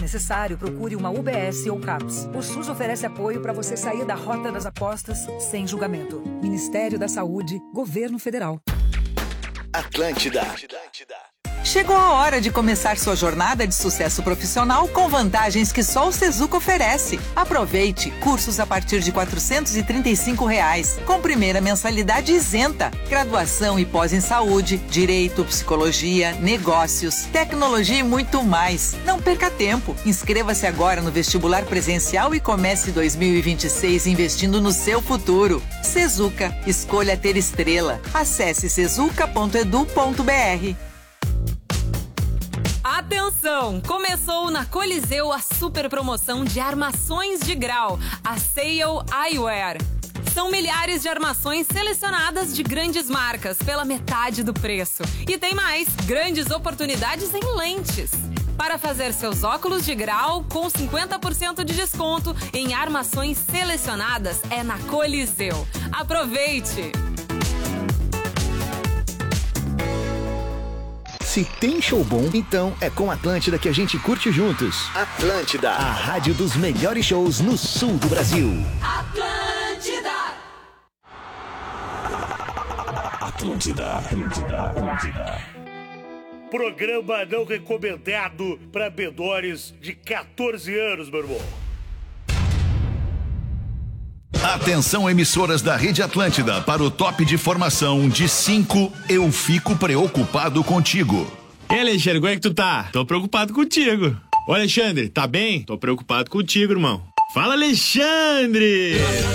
necessário, procure uma UBS ou CAPS. O SUS oferece apoio para você sair da rota das apostas sem julgamento. Ministério da Saúde, Governo Federal. Atlântida. Chegou a hora de começar sua jornada de sucesso profissional com vantagens que só o Sezuca oferece. Aproveite cursos a partir de R$ 435, com primeira mensalidade isenta. Graduação e pós em saúde, direito, psicologia, negócios, tecnologia e muito mais. Não perca tempo. Inscreva-se agora no vestibular presencial e comece 2026 investindo no seu futuro. Sezuca, escolha ter estrela. Acesse sezuca.edu.br. Atenção! Começou na Coliseu a super promoção de armações de grau, a Sale Eyewear. São milhares de armações selecionadas de grandes marcas pela metade do preço. E tem mais, grandes oportunidades em lentes. Para fazer seus óculos de grau com 50% de desconto em armações selecionadas é na Coliseu. Aproveite! Se tem show bom, então é com Atlântida que a gente curte juntos. Atlântida, a rádio dos melhores shows no sul do Brasil. Atlântida! Atlântida. Programa não recomendado para menores de 14 anos, meu irmão. Atenção, emissoras da Rede Atlântida, para o top de formação de 5, eu fico preocupado contigo. E Alexandre, como é que tu tá? Tô preocupado contigo. Ô Alexandre, tá bem? Tô preocupado contigo, irmão. Fala, Alexandre!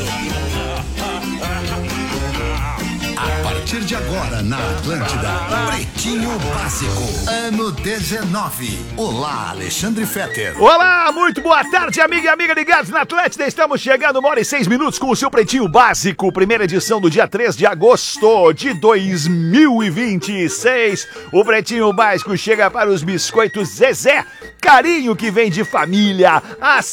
A partir de agora, na Atlântida, Pretinho Básico, ano 19. Olá, Alexandre Fetter. Olá, muito boa tarde, amiga e amiga ligados na Atlântida. Estamos chegando 1h06 com o seu Pretinho Básico, primeira edição do dia 3 de agosto de 2026. O Pretinho Básico chega para os biscoitos Zezé, carinho que vem de família há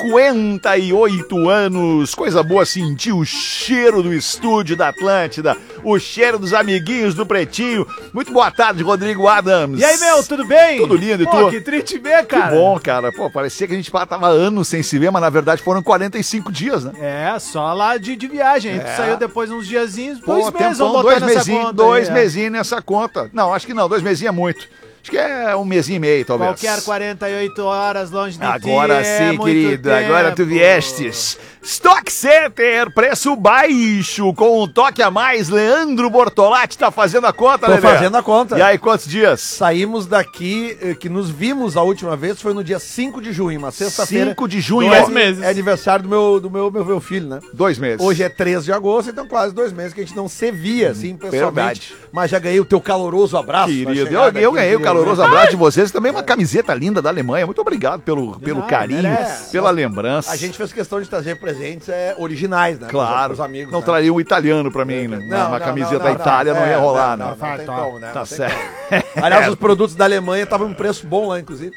58 anos. Coisa boa sentir o cheiro do estúdio da Atlântida, o cheiro dos amiguinhos do Pretinho. Muito boa tarde, Rodrigo Adams. E aí, meu, tudo bem? Tudo lindo, e tu? Pô, que triste ver, cara. Que bom, cara. Pô, parecia que a gente tava anos sem se ver, mas na verdade foram 45 dias, né? É, só lá de viagem. Tu saiu depois uns diazinhos, Pô, 2 meses, vamos dois botar nessa mesinhos, conta. dois mesinhos nessa conta. Não, acho que não, 2 mesinhos é muito. Acho que é 1 mêsinho e meio, talvez. Qualquer 48 horas longe de ti. Agora sim, muito querido. tempo. Agora tu viestes. Stock Center, preço baixo, com um toque a mais. Leandro Bortolatti tá fazendo a conta, Tô Lelê? fazendo a conta. E aí, quantos dias? Saímos daqui, que nos vimos a última vez, foi no dia 5 de junho, uma sexta-feira. 5 de junho. 2 meses. É aniversário do meu filho, né? 2 meses. Hoje é 13 de agosto, então quase 2 meses que a gente não se via, assim, pessoalmente. Verdade. Mas já ganhei o teu caloroso abraço. Querido, eu ganhei o caloroso abraço de vocês. Também uma camiseta linda da Alemanha. Muito obrigado pelo carinho, pela lembrança. A gente fez questão de trazer presentes originais, né? Claro. Pros amigos, não né? traria um italiano pra mim, né? Uma camiseta da Itália não ia rolar, né? Não tem como, né? Tá Não tem certo. como. Aliás, os produtos da Alemanha estavam um preço bom lá, inclusive.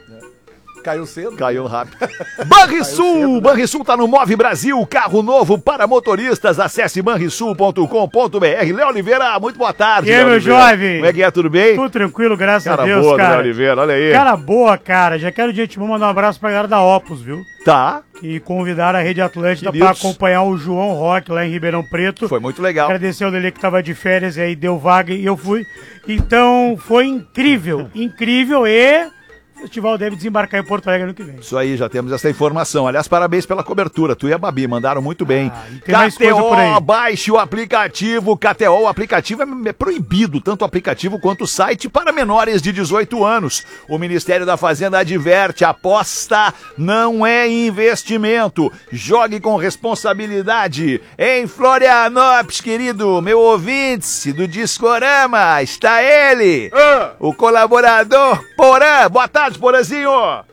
Caiu cedo. Caiu rápido. Banrisul! Banrisul tá no Move Brasil, carro novo para motoristas. Acesse banrisul.com.br. Léo Oliveira, muito boa tarde. E aí, meu jovem? Como é que é? Tudo bem? Tudo tranquilo, graças a Cara Deus, boa, cara. Léo Oliveira, olha aí. Cara boa, cara. Já quero de antemão mandar um abraço pra galera da Opus, viu? Tá. Que convidaram a Rede Atlântida pra Queridos. acompanhar o João Rock lá em Ribeirão Preto. Foi muito legal. Agradecer ao Lelê que tava de férias e aí deu vaga e eu fui. Então, foi incrível. Incrível e... o festival deve desembarcar em Porto Alegre ano que vem. Isso aí, já temos essa informação. Aliás, parabéns pela cobertura. Tu e a Babi mandaram muito bem. E tem mais coisa por aí. KTO, baixe o aplicativo. KTO, o aplicativo é proibido, tanto o aplicativo quanto o site, para menores de 18 anos. O Ministério da Fazenda adverte: aposta não é investimento. Jogue com responsabilidade. Em Florianópolis, querido, meu ouvinte do Discorama, está ele, o colaborador Porã. Boa tarde, Porazinho.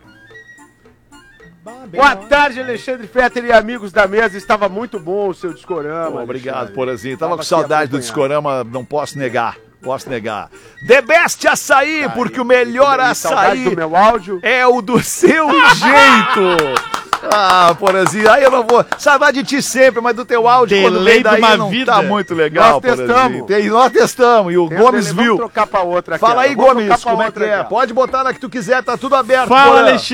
Boa tarde, Alexandre Fetter e amigos da mesa. Estava muito bom o seu Discorama. Obrigado, Porazinho. Tava com saudade do Discorama, não posso negar. The Best Açaí, porque o melhor açaí do meu áudio é o do seu jeito. Ah, Porazinho, aí eu não vou. Saudade de ti sempre, mas do teu áudio, quando vem daí, não tá muito legal, Porazinho. Nós testamos, e o Gomes viu. Vamos trocar pra outra aqui. Fala aí, Gomes, como é que é? Pode botar na que tu quiser, tá tudo aberto. Fala, Alexandre.